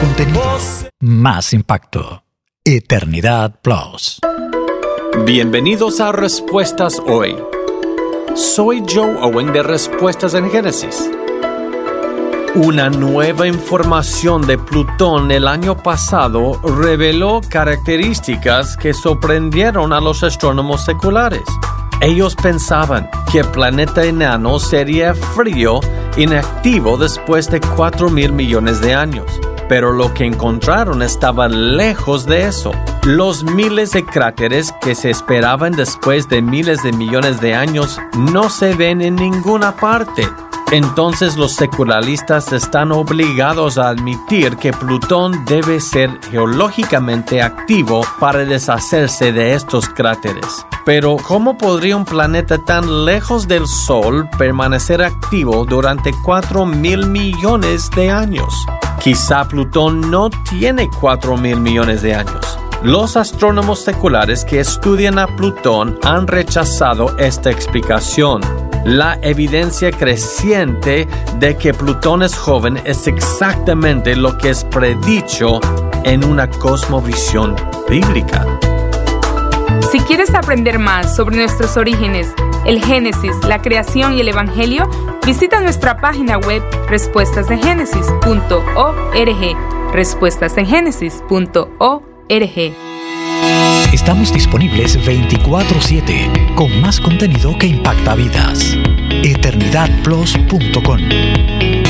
contenido, más impacto. Eternidad Plus. Bienvenidos a Respuestas Hoy. Soy Joe Owen de Respuestas en Génesis. Una nueva información de Plutón el año pasado reveló características que sorprendieron a los astrónomos seculares. Ellos pensaban que el planeta enano sería frío, inactivo después de 4,000 millones de años. Pero lo que encontraron estaba lejos de eso. Los miles de cráteres que se esperaban después de miles de millones de años no se ven en ninguna parte. Entonces los secularistas están obligados a admitir que Plutón debe ser geológicamente activo para deshacerse de estos cráteres. Pero, ¿cómo podría un planeta tan lejos del Sol permanecer activo durante 4,000 millones de años? Quizá Plutón no tiene 4,000 millones de años. Los astrónomos seculares que estudian a Plutón han rechazado esta explicación. La evidencia creciente de que Plutón es joven es exactamente lo que es predicho en una cosmovisión bíblica. Si quieres aprender más sobre nuestros orígenes, el Génesis, la creación y el Evangelio, visita nuestra página web respuestasengenesis.org. respuestasengenesis.org. Estamos disponibles 24/7 con más contenido que impacta vidas. EternidadPlus.com